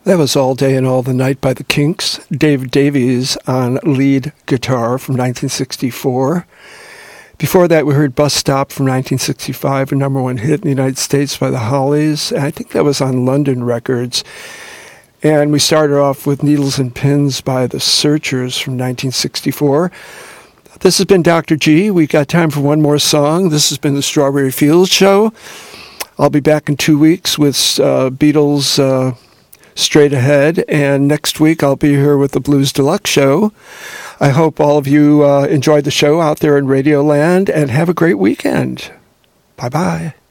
That was All Day and All the Night by the Kinks. Dave Davies on lead guitar from 1964. Before that, we heard Bus Stop from 1965, a number one hit in the United States by the Hollies. And I think that was on London Records. And we started off with Needles and Pins by the Searchers from 1964. This has been Dr. G. We got time for one more song. This has been the Strawberry Fields Show. I'll be back in 2 weeks with Beatles Straight Ahead, and next week I'll be here with the Blues Deluxe Show. I hope all of you enjoyed the show out there in Radio Land, and have a great weekend. Bye-bye.